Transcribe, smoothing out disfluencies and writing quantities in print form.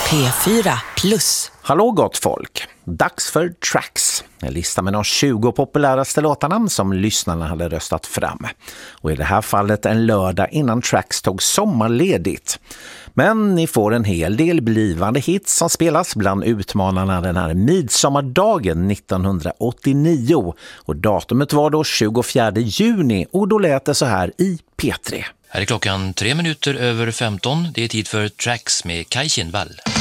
P4 Plus. Hallå gott folk, dags för Tracks. En lista med de 20 populäraste låtarna som lyssnarna hade röstat fram. Och i det här fallet en lördag innan Tracks tog sommarledigt. Men ni får en hel del blivande hits som spelas bland utmanarna den här midsommardagen 1989. Och datumet var då 24 juni och då lät det så här i P3. Här är klockan 3 minuter över 15. Det är tid för Tracks med Kai Kindvall.